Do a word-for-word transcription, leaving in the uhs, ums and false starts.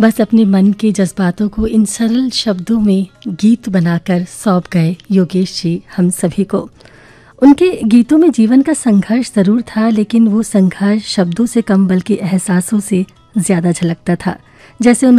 बस अपने मन के जज्बातों को इन सरल शब्दों में गीत बनाकर सौंप गए योगेश जी हम सभी को। उनके गीतों में जीवन का संघर्ष ज़रूर था, लेकिन वो संघर्ष शब्दों से कम बल्कि एहसासों से ज़्यादा झलकता था। जैसे